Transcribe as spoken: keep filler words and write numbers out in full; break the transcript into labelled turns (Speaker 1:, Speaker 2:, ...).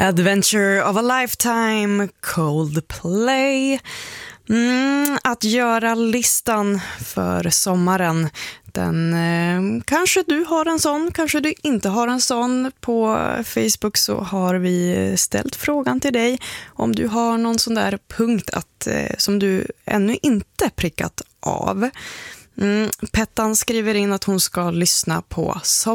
Speaker 1: Adventure of a Lifetime, Coldplay. Mm, att göra listan för sommaren. Den, eh, kanske du har en sån, kanske du inte har en sån. På Facebook så har vi ställt frågan till dig om du har någon sån där punkt att, eh, som du ännu inte prickat av. Mm, Pettan skriver in att hon ska lyssna på